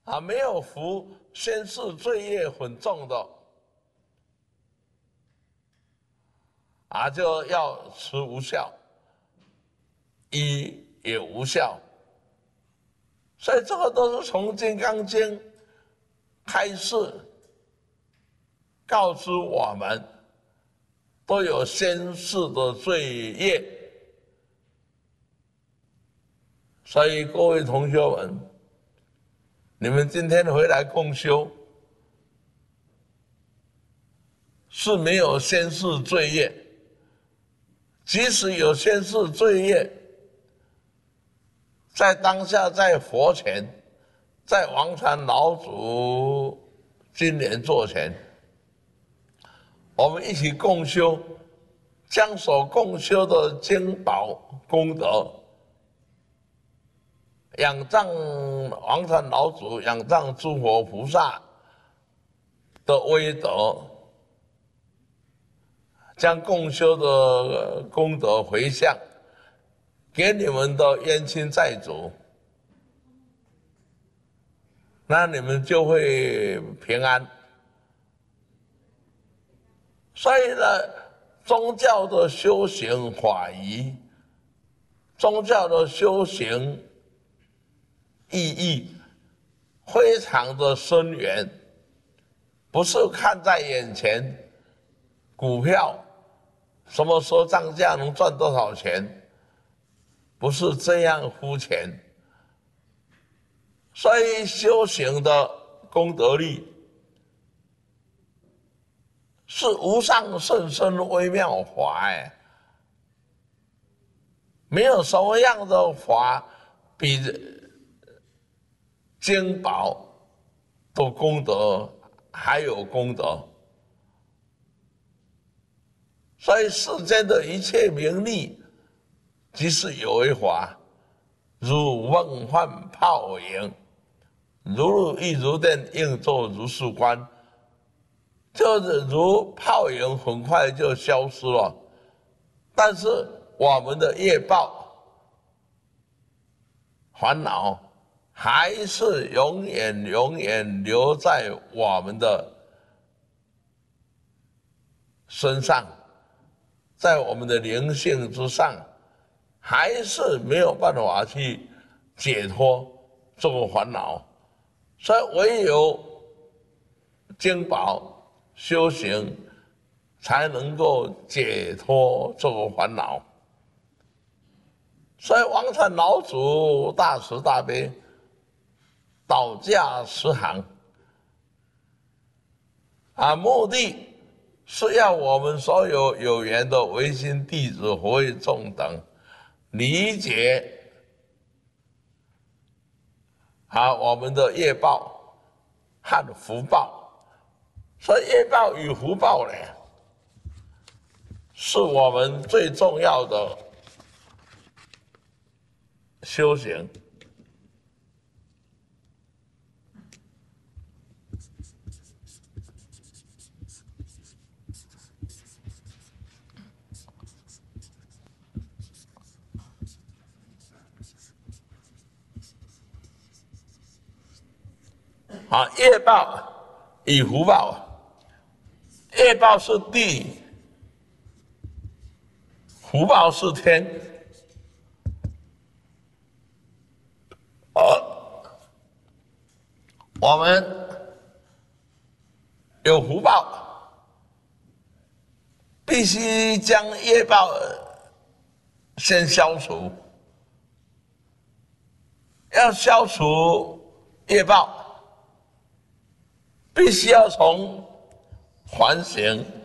没有服先世罪业很重的就要持无效，医也无效。所以这个都是从《金刚经》开示告知我们，都有先世的罪业。所以各位同学们，你们今天回来共修，是没有先世罪业，即使有先世罪业，在当下在佛前，在王禅老祖今年座前，我们一起共修，将所共修的经宝功德，仰仗王禅老祖，仰仗诸佛菩萨的威德，将共修的功德回向给你们的冤亲债主，那你们就会平安。所以呢，宗教的修行法仪，宗教的修行意义非常的深远，不是看在眼前，股票什么时候涨价能赚多少钱，不是这样肤浅。所以修行的功德力是无上甚深微妙法没有什么样的法比经宝的功德还有功德。所以世间的一切名利，即是有为法，如梦幻泡影，如露亦如电，应作如是观，就是如泡影，很快就消失了。但是我们的业报、烦恼，还是永远永远留在我们的身上，在我们的灵性之上，还是没有办法去解脱这个烦恼。所以唯有经宝修行，才能够解脱这个烦恼。所以王禅老祖大慈大悲，导驾十行目的是要我们所有有缘的唯心弟子、佛慧众等理解我们的业报和福报。所以业报与福报呢，是我们最重要的修行。业报与福报，业报是地，福报是天。我们有福报，必须将业报先消除。要消除业报，必须要从反省